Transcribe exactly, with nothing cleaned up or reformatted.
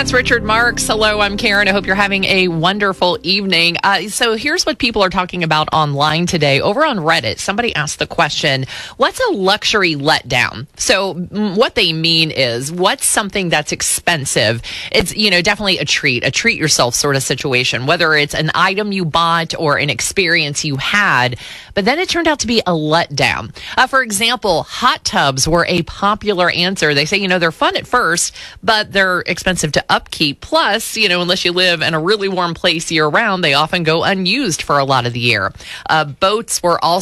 That's Richard Marks. Hello, I'm Karen. I hope you're having a wonderful evening. Uh, so here's what people are talking about online today. Over on Reddit, somebody asked the question, what's a luxury letdown? So mm, what they mean is, what's something that's expensive? It's, you know, definitely a treat, a treat yourself sort of situation, whether it's an item you bought or an experience you had, but then it turned out to be a letdown. Uh, for example, hot tubs were a popular answer. They say, you know, they're fun at first, but they're expensive to upkeep. Plus, you know, unless you live in a really warm place year round, they often go unused for a lot of the year. Uh, boats were also